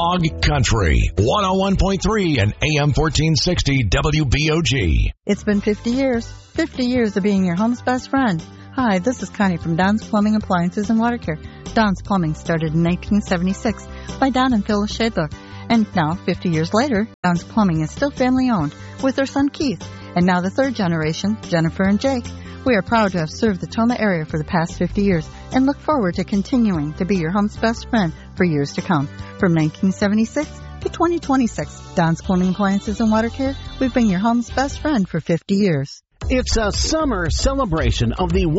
Bog Country, 101.3 and AM 1460 WBOG. It's been 50 years. 50 years of being your home's best friend. Hi, this is Connie from Don's Plumbing, Appliances, and Water Care. Don's Plumbing started in 1976 by Don and Phyllis Shadler. And now, 50 years later, Don's Plumbing is still family-owned with their son Keith. And now the third generation, Jennifer and Jake. We are proud to have served the Toma area for the past 50 years and look forward to continuing to be your home's best friend for years to come. From 1976 to 2026, Don's Plumbing, Appliances, and Water Care, we've been your home's best friend for 50 years. It's a summer celebration of the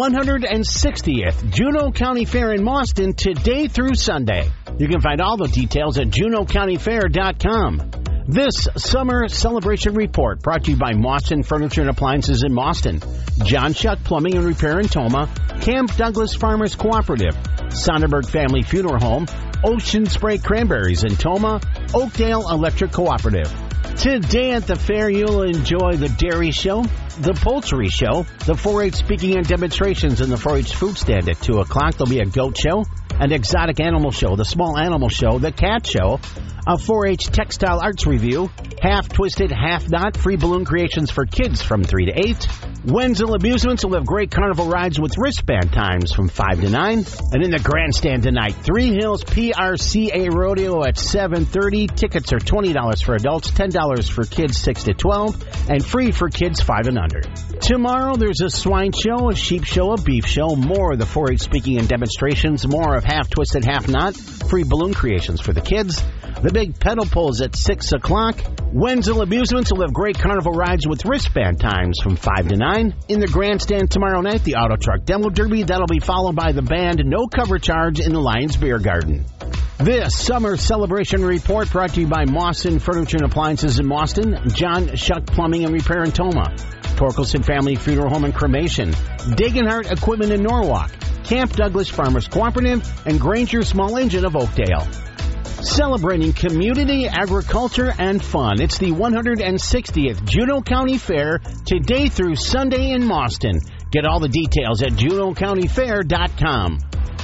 160th Juneau County Fair in Mauston today through Sunday. You can find all the details at JuneauCountyFair.com. This summer celebration report brought to you by Mauston Furniture and Appliances in Mauston, John Shuck Plumbing and Repair in Toma, Camp Douglas Farmers Cooperative, Sonderberg Family Funeral Home, Ocean Spray Cranberries in Toma, Oakdale Electric Cooperative. Today at the fair, you'll enjoy the dairy show, the poultry show, the 4-H speaking and demonstrations in the 4-H food stand at 2 o'clock. There'll be a goat show, an exotic animal show, the small animal show, the cat show, a 4-H textile arts review, half twisted, half not, free balloon creations for kids from 3 to 8. Wenzel Amusements will have great carnival rides with wristband times from 5 to 9. And in the grandstand tonight, Three Hills PRCA Rodeo at 7:30. Tickets are $20 for adults, $10 for kids 6 to 12, and free for kids 5 and under. Tomorrow, there's a swine show, a sheep show, a beef show, more of the 4-H speaking and demonstrations, more of half twisted, half not, free balloon creations for the kids. The big pedal pulls at 6 o'clock. Wenzel Amusements will have great carnival rides with wristband times from 5 to 9. In the grandstand tomorrow night, the Auto Truck Demo Derby. That'll be followed by the band No Cover Charge in the Lions Beer Garden. This summer celebration report brought to you by Mauston Furniture and Appliances in Mauston, John Shuck Plumbing and Repair in Toma, Torkelson Family Funeral Home and Cremation, Dagenhart Equipment in Norwalk, Camp Douglas Farmers Cooperative, and Granger Small Engine of Oakdale. Celebrating community, agriculture, and fun. It's the 160th Juneau County Fair today through Sunday in Mauston. Get all the details at JuneauCountyFair.com.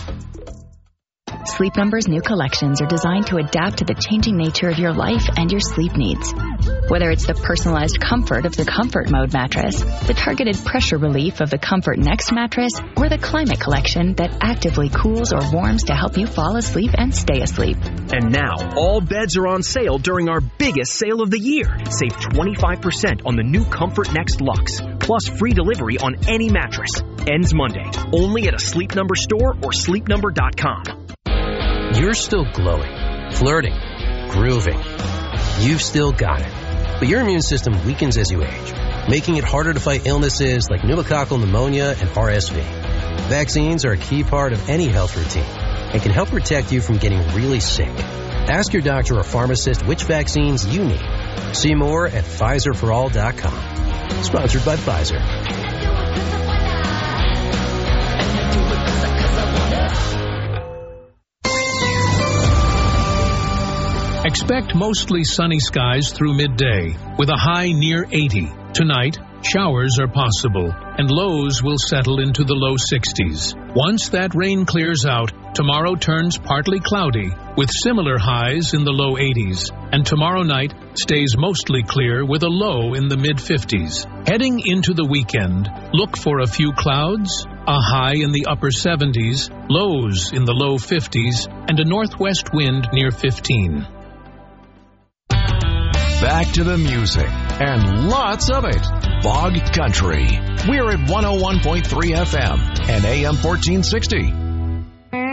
Sleep Number's new collections are designed to adapt to the changing nature of your life and your sleep needs. Whether it's the personalized comfort of the Comfort Mode mattress, the targeted pressure relief of the Comfort Next mattress, or the Climate Collection that actively cools or warms to help you fall asleep and stay asleep. And now, all beds are on sale during our biggest sale of the year. Save 25% on the new Comfort Next Luxe, plus free delivery on any mattress. Ends Monday, only at a Sleep Number store or sleepnumber.com. You're still glowing, flirting, grooving. You've still got it. But your immune system weakens as you age, making it harder to fight illnesses like pneumococcal pneumonia and RSV. Vaccines are a key part of any health routine and can help protect you from getting really sick. Ask your doctor or pharmacist which vaccines you need. See more at PfizerForAll.com. Sponsored by Pfizer. Expect mostly sunny skies through midday, with a high near 80. Tonight, showers are possible, and lows will settle into the low 60s. Once that rain clears out, tomorrow turns partly cloudy, with similar highs in the low 80s, and tomorrow night stays mostly clear with a low in the mid-50s. Heading into the weekend, look for a few clouds, a high in the upper 70s, lows in the low 50s, and a northwest wind near 15. Back to the music, and lots of it. Bog Country. We're at 101.3 FM and AM 1460